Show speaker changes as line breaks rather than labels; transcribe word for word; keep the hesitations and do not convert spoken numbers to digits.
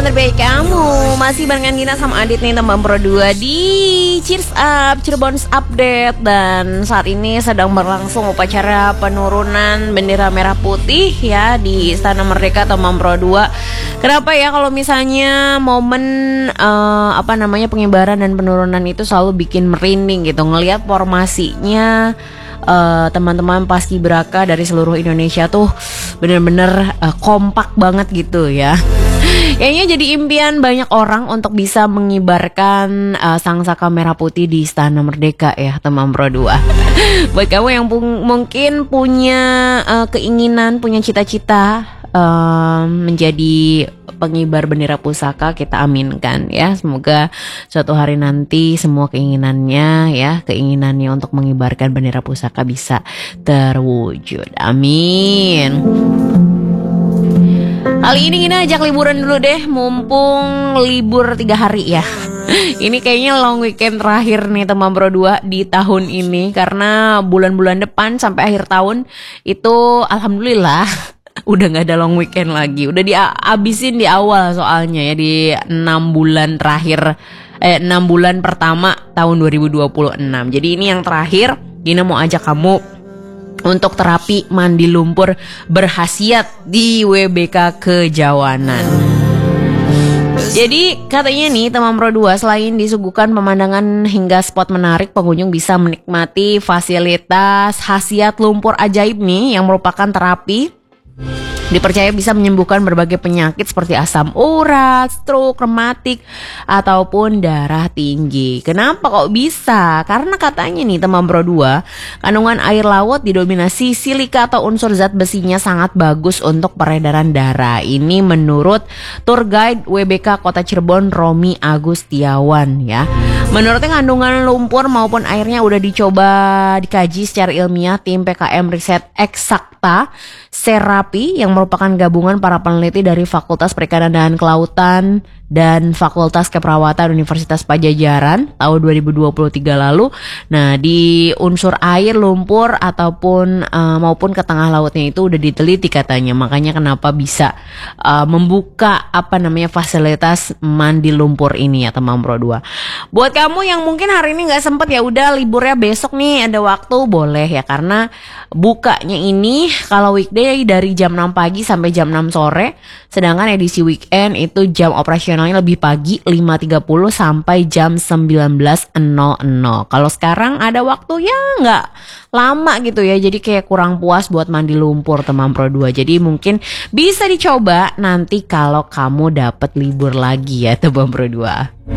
teman terbaik kamu. Masih barengan Gina sama Adit nih, teman Pro dua di Cheers Up Cirebon's Update. Dan saat ini sedang berlangsung upacara penurunan bendera merah putih ya di Istana Merdeka, teman Pro dua. Kenapa ya kalau misalnya momen uh, apa namanya pengibaran dan penurunan itu selalu bikin merinding gitu ngelihat formasinya. Uh, teman-teman paskibraka dari seluruh Indonesia tuh bener-bener uh, kompak banget gitu ya. Kayaknya jadi impian banyak orang untuk bisa mengibarkan uh, sangsaka merah putih di Istana Merdeka ya, teman Pro dua. Buat kamu yang pung- mungkin punya uh, keinginan, punya cita-cita uh, menjadi pengibar bendera pusaka, kita aminkan ya. Semoga suatu hari nanti semua keinginannya ya, keinginannya untuk mengibarkan bendera pusaka bisa terwujud. Amin. Kali ini kita ajak liburan dulu deh, mumpung libur tiga hari ya. Ini kayaknya long weekend terakhir nih teman Pro dua di tahun ini, karena bulan-bulan depan sampai akhir tahun itu alhamdulillah udah gak ada long weekend lagi. Udah dihabisin di awal soalnya ya, di enam bulan terakhir, eh enam bulan pertama tahun dua ribu dua puluh enam. Jadi ini yang terakhir, Gina mau ajak kamu untuk terapi mandi lumpur berhasiat di W B K Kejawanan. Jadi katanya nih teman Pro dua, selain disuguhkan pemandangan hingga spot menarik, pengunjung bisa menikmati fasilitas khasiat lumpur ajaib nih yang merupakan terapi dipercaya bisa menyembuhkan berbagai penyakit seperti asam urat, stroke, rematik, ataupun darah tinggi. Kenapa kok bisa? Karena katanya nih teman Pro dua, kandungan air laut didominasi silika atau unsur zat besinya sangat bagus untuk peredaran darah. Ini menurut tour guide W B K Kota Cirebon, Romi Agustiawan ya. Menurutnya kandungan lumpur maupun airnya udah dicoba dikaji secara ilmiah tim P K M Riset Eksakta Serapi yang merupakan gabungan para peneliti dari Fakultas Perikanan dan Kelautan dan Fakultas Keperawatan Universitas Pajajaran tahun dua ribu dua puluh tiga lalu. Nah, di unsur air, lumpur ataupun uh, maupun ke tengah lautnya itu udah diteliti katanya. Makanya kenapa bisa uh, membuka apa namanya fasilitas mandi lumpur ini ya teman Pro dua. Buat kamu yang mungkin hari ini nggak sempet, ya udah liburnya besok nih ada waktu, boleh ya, karena bukanya ini kalau weekday dari jam enam pagi sampai jam enam sore, sedangkan edisi weekend itu jam operasionalnya lebih pagi lima tiga puluh sampai jam sembilan belas nol nol. Kalau sekarang ada waktu ya nggak lama gitu ya, jadi kayak kurang puas buat mandi lumpur teman Pro dua. Jadi mungkin bisa dicoba nanti kalau kamu dapat libur lagi ya teman Pro dua.